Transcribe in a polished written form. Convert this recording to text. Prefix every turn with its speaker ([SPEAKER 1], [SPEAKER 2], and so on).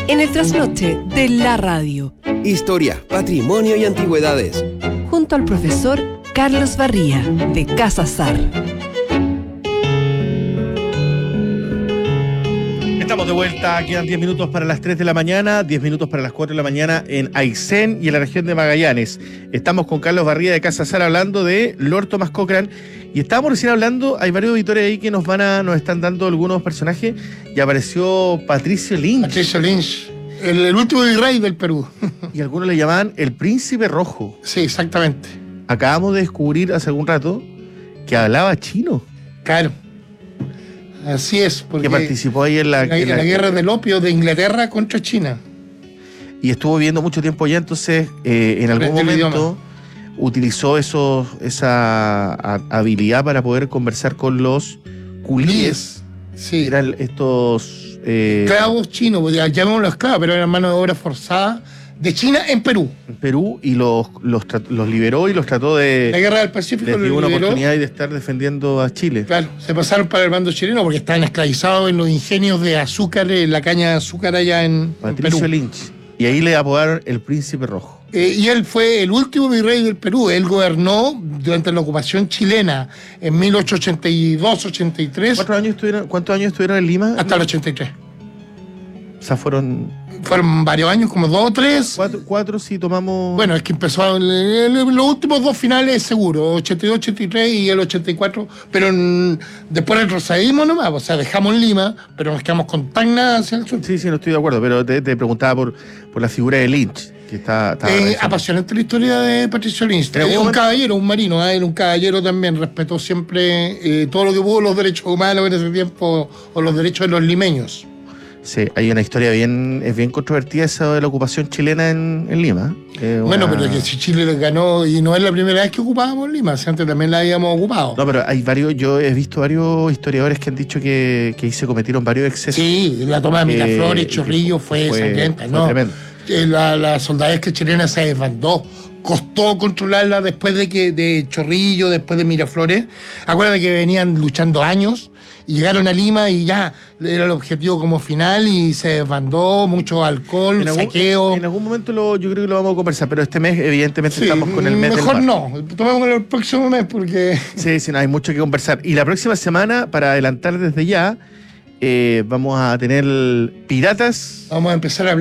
[SPEAKER 1] en el trasnoche de la radio.
[SPEAKER 2] Historia, patrimonio y antigüedades.
[SPEAKER 1] Junto al profesor Carlos Barría, de Casa Sar.
[SPEAKER 3] Estamos de vuelta, quedan 10 minutos para las 3 de la mañana, 10 minutos para las 4 de la mañana en Aysén y en la región de Magallanes. Estamos con Carlos Barría de Casa Sar hablando de Lord Thomas Cochrane y estábamos recién hablando, hay varios auditores ahí que nos están dando algunos personajes y apareció Patricio Lynch.
[SPEAKER 4] Patricio Lynch, el último virrey del Perú.
[SPEAKER 3] Y algunos le llamaban el Príncipe Rojo.
[SPEAKER 4] Sí, exactamente.
[SPEAKER 3] Acabamos de descubrir hace algún rato que hablaba chino.
[SPEAKER 4] Claro. Así es, porque
[SPEAKER 3] que participó ahí en la
[SPEAKER 4] guerra del opio de Inglaterra contra China.
[SPEAKER 3] Y estuvo viviendo mucho tiempo allá, entonces en algún momento utilizó esa habilidad para poder conversar con los culíes.
[SPEAKER 4] Sí.
[SPEAKER 3] Eran estos...
[SPEAKER 4] esclavos chinos, llamémoslo esclavos, pero eran mano de obra forzada de China en Perú.
[SPEAKER 3] En Perú, y los liberó y los trató de...
[SPEAKER 4] La guerra del Pacífico
[SPEAKER 3] les dio una oportunidad de estar defendiendo a Chile.
[SPEAKER 4] Claro, se pasaron para el bando chileno porque estaban esclavizados en los ingenios de azúcar, la caña de azúcar allá en
[SPEAKER 3] Patricio
[SPEAKER 4] Perú.
[SPEAKER 3] Lynch. Y ahí le apodaron el Príncipe Rojo.
[SPEAKER 4] Y él fue el último virrey del Perú. Él gobernó durante la ocupación chilena en 1882-83.
[SPEAKER 3] ¿Cuántos años estuvieron en Lima?
[SPEAKER 4] Hasta el 83.
[SPEAKER 3] O sea, fueron
[SPEAKER 4] varios años, como 2 o 3.
[SPEAKER 3] Cuatro si tomamos...
[SPEAKER 4] Bueno, es que empezó los últimos 2 finales seguro, 82-83 y el 84, pero después retrocedimos nomás, o sea, dejamos Lima, pero nos quedamos con Tacna hacia el sur.
[SPEAKER 3] Sí, no estoy de acuerdo, pero te preguntaba por la figura de Lynch, que está
[SPEAKER 4] apasionante la historia de Patricio Lynch. Es un caballero, un marino, era un caballero también, respetó siempre todo lo que pudo los derechos humanos en ese tiempo, o los derechos de los limeños.
[SPEAKER 3] Sí, hay una historia es bien controvertida esa de la ocupación chilena en Lima.
[SPEAKER 4] Bueno, pero que si Chile le ganó, y no es la primera vez que ocupábamos Lima, si antes también la habíamos ocupado.
[SPEAKER 3] No, pero yo he visto varios historiadores que han dicho que ahí se cometieron varios excesos.
[SPEAKER 4] Sí, la toma de Miraflores, Chorrillos fue sangrienta, ¿no?
[SPEAKER 3] Tremendo.
[SPEAKER 4] La soldadesca chilena se desbandó. Costó controlarla después de Chorrillo, después de Miraflores. Acuérdate que venían luchando años y llegaron a Lima y ya era el objetivo como final y se desbandó, mucho alcohol, saqueo.
[SPEAKER 3] En algún momento yo creo que lo vamos a conversar, pero este mes evidentemente estamos con el mes
[SPEAKER 4] mejor
[SPEAKER 3] del mar.
[SPEAKER 4] No, tomemos el próximo mes porque...
[SPEAKER 3] Sí, no, hay mucho que conversar. Y la próxima semana, para adelantar desde ya, vamos a tener piratas.
[SPEAKER 4] Vamos a empezar a hablar